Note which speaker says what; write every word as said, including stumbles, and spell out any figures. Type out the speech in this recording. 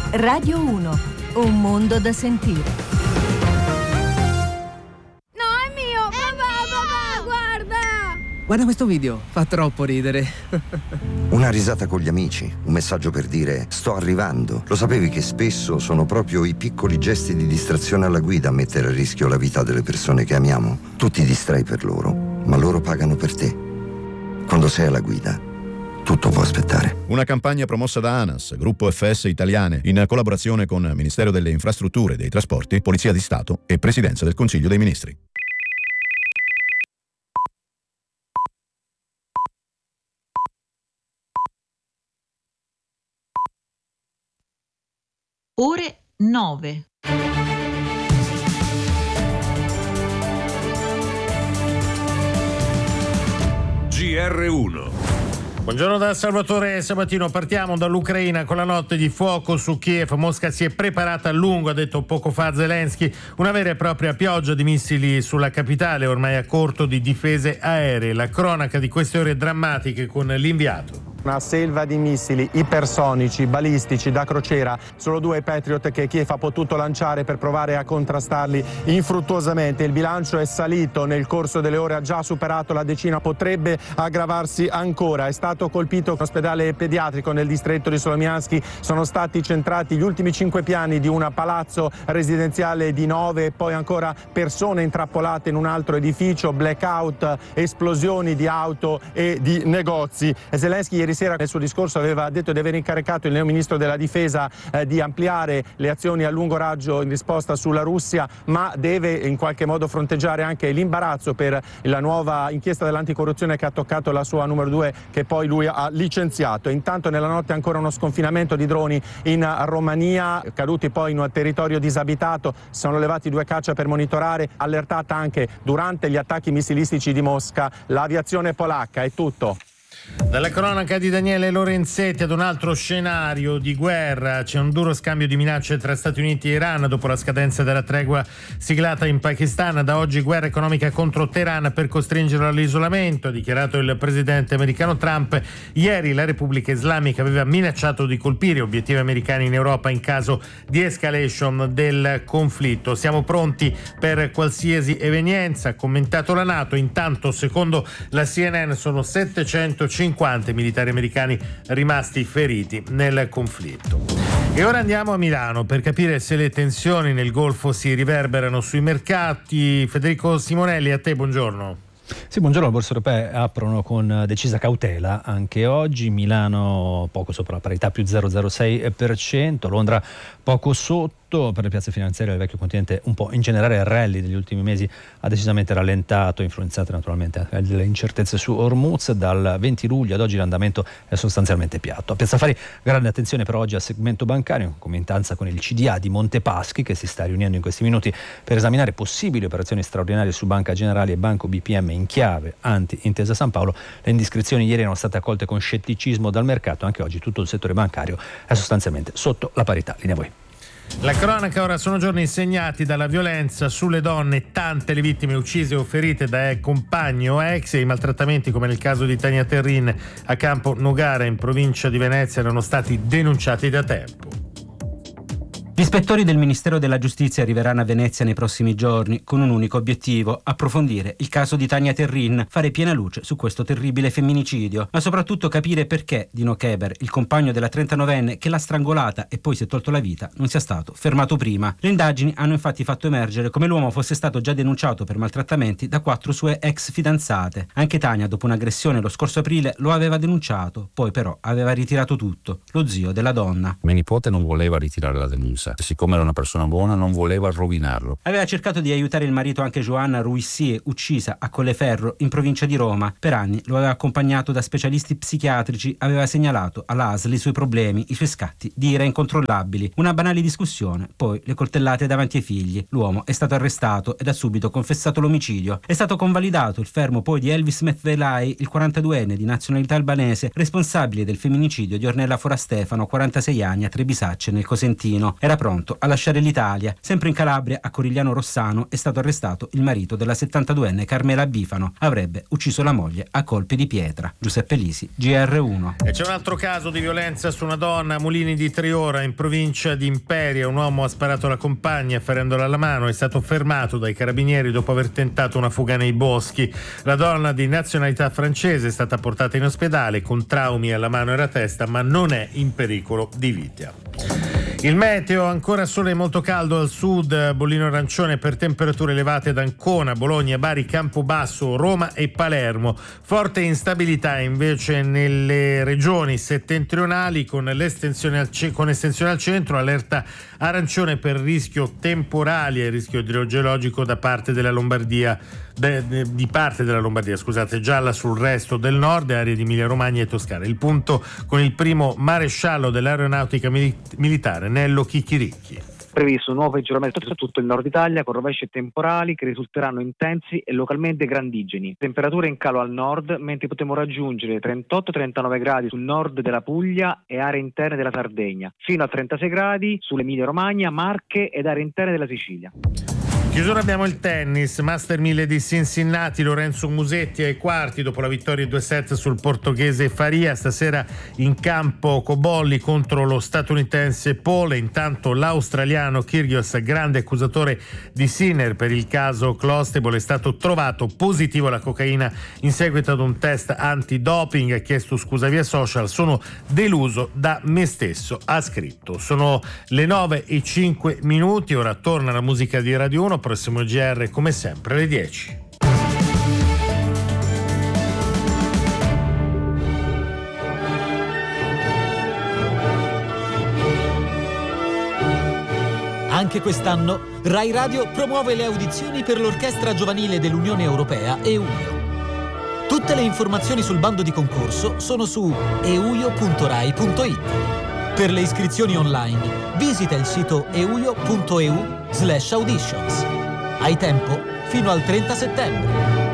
Speaker 1: Radio uno, un mondo da sentire.
Speaker 2: Guarda questo video, fa troppo ridere.
Speaker 3: Una risata con gli amici, un messaggio per dire sto arrivando. Lo sapevi che spesso sono proprio i piccoli gesti di distrazione alla guida a mettere a rischio la vita delle persone che amiamo? Tu ti distrai per loro, ma loro pagano per te. Quando sei alla guida, tutto può aspettare.
Speaker 4: Una campagna promossa da ANAS, Gruppo F S Italiane, in collaborazione con Ministero delle Infrastrutture e dei Trasporti, Polizia di Stato e Presidenza del Consiglio dei Ministri.
Speaker 5: Ore nove.
Speaker 6: G R uno.
Speaker 7: Buongiorno da Salvatore Sabatino, partiamo dall'Ucraina con la notte di fuoco su Kiev. Mosca si è preparata a lungo, ha detto poco fa Zelensky, una vera e propria pioggia di missili sulla capitale, ormai a corto di difese aeree. La cronaca di queste ore drammatiche con l'inviato.
Speaker 8: Una selva di missili ipersonici, balistici, da crociera, solo due Patriot che Kiev ha potuto lanciare per provare a contrastarli infruttuosamente. Il bilancio è salito nel corso delle ore, ha già superato la decina, potrebbe aggravarsi ancora. È stato colpito un ospedale pediatrico nel distretto di Solomianski, sono stati centrati gli ultimi cinque piani di un palazzo residenziale di nove e poi ancora persone intrappolate in un altro edificio, blackout, esplosioni di auto e di negozi. Zelensky ieri sera nel suo discorso aveva detto di aver incaricato il neo ministro della difesa eh, di ampliare le azioni a lungo raggio in risposta sulla Russia, ma deve in qualche modo fronteggiare anche l'imbarazzo per la nuova inchiesta dell'anticorruzione che ha toccato la sua numero due, che poi lui ha licenziato. Intanto nella notte ancora uno sconfinamento di droni in Romania, caduti poi in un territorio disabitato, sono levati due caccia per monitorare, allertata anche durante gli attacchi missilistici di Mosca l'aviazione polacca. È tutto.
Speaker 7: Dalla cronaca di Daniele Lorenzetti ad un altro scenario di guerra. C'è un duro scambio di minacce tra Stati Uniti e Iran dopo la scadenza della tregua siglata in Pakistan. Da oggi guerra economica contro Teheran per costringerlo all'isolamento, ha dichiarato il presidente americano Trump. Ieri la Repubblica Islamica aveva minacciato di colpire obiettivi americani in Europa in caso di escalation del conflitto. Siamo pronti per qualsiasi evenienza, ha commentato la NATO. Intanto, secondo la C N N, sono settecentocinquanta militari americani rimasti feriti nel conflitto. E ora andiamo a Milano per capire se le tensioni nel Golfo si riverberano sui mercati. Federico Simonelli, a te, buongiorno.
Speaker 9: Sì, buongiorno. Le borse europee aprono con decisa cautela anche oggi. Milano poco sopra la parità, più zero virgola zero sei per cento, Londra poco sotto. Per le piazze finanziarie del vecchio continente un po' in generale il rally degli ultimi mesi ha decisamente rallentato, influenzate naturalmente dalle incertezze su Hormuz. Dal venti luglio ad oggi l'andamento è sostanzialmente piatto. A Piazza Affari grande attenzione per oggi al segmento bancario, in comitanza con il C D A di Montepaschi che si sta riunendo in questi minuti per esaminare possibili operazioni straordinarie su Banca Generali e Banco B P M in chiave anti-Intesa San Paolo. Le indiscrezioni ieri erano state accolte con scetticismo dal mercato, anche oggi tutto il settore bancario è sostanzialmente sotto la parità. Linea a voi.
Speaker 7: La cronaca ora sono giorni segnati dalla violenza sulle donne, tante le vittime uccise o ferite da compagni o ex, e i maltrattamenti come nel caso di Tania Terrin a Campo Nogara in provincia di Venezia erano stati denunciati da tempo.
Speaker 10: Gli ispettori del Ministero della Giustizia arriveranno a Venezia nei prossimi giorni con un unico obiettivo: approfondire il caso di Tania Terrin, fare piena luce su questo terribile femminicidio, ma soprattutto capire perché Dino Keber, il compagno della trentanovenne che l'ha strangolata e poi si è tolto la vita, non sia stato fermato prima. Le indagini hanno infatti fatto emergere come l'uomo fosse stato già denunciato per maltrattamenti da quattro sue ex fidanzate. Anche Tania, dopo un'aggressione lo scorso aprile, lo aveva denunciato, poi però aveva ritirato tutto. Lo zio della donna.
Speaker 11: Mia nipote non voleva ritirare la denuncia. Siccome era una persona buona non voleva rovinarlo.
Speaker 10: Aveva cercato di aiutare il marito anche Joanna Ruissie, uccisa a Colleferro in provincia di Roma. Per anni lo aveva accompagnato da specialisti psichiatrici, aveva segnalato all'A S L i suoi problemi, i suoi scatti di ira incontrollabili. Una banale discussione, poi le coltellate davanti ai figli. L'uomo è stato arrestato ed ha subito confessato l'omicidio. È stato convalidato il fermo poi di Elvis Metvelai, il quarantaduenne di nazionalità albanese, responsabile del femminicidio di Ornella Forastefano, quarantasei anni, a Trebisacce nel Cosentino. Era pronto a lasciare l'Italia. Sempre in Calabria, a Corigliano Rossano, è stato arrestato il marito della settantaduenne Carmela Bifano. Avrebbe ucciso la moglie a colpi di pietra. Giuseppe Lisi, G R uno.
Speaker 7: E c'è un altro caso di violenza su una donna a Mulini di Triora, in provincia di Imperia. Un uomo ha sparato alla compagna ferendola alla mano. È stato fermato dai carabinieri dopo aver tentato una fuga nei boschi. La donna di nazionalità francese è stata portata in ospedale con traumi alla mano e alla testa, ma non è in pericolo di vita. Il meteo, ancora sole e molto caldo al sud, bollino arancione per temperature elevate ad Ancona, Bologna, Bari, Campobasso, Roma e Palermo. Forte instabilità invece nelle regioni settentrionali con l'estensione al, ce- con estensione al centro, allerta arancione per rischio temporali e rischio idrogeologico da parte della Lombardia, de- de- di parte della Lombardia, scusate, gialla sul resto del nord e aree di Emilia Romagna e Toscana. Il punto con il primo maresciallo dell'aeronautica mili- militare, Nello Chicchiricchi.
Speaker 12: Previsto un nuovo peggioramento su tutto il nord Italia con rovesci temporali che risulteranno intensi e localmente grandigeni. Temperature in calo al nord, mentre potremo raggiungere trentotto trentanove gradi sul nord della Puglia e aree interne della Sardegna, fino a trentasei gradi sull'Emilia Romagna, Marche ed aree interne della Sicilia.
Speaker 7: Chiusura abbiamo il tennis, Master mille di Cincinnati, Lorenzo Musetti ai quarti dopo la vittoria due set sul portoghese Faria. Stasera in campo Cobolli contro lo statunitense Pole. Intanto l'australiano Kyrgios, grande accusatore di Sinner per il caso Clostebol, è stato trovato positivo alla cocaina in seguito ad un test antidoping. Ha chiesto scusa via social: sono deluso da me stesso, ha scritto. Sono le nove e cinque minuti, ora torna la musica di Radio uno. Prossimo G R come sempre alle dieci.
Speaker 13: Anche quest'anno Rai Radio promuove le audizioni per l'Orchestra Giovanile dell'Unione Europea EUIO. Tutte le informazioni sul bando di concorso sono su euio punto rai punto it. Per le iscrizioni online visita il sito euio punto eu slash auditions. Hai tempo fino al trenta settembre.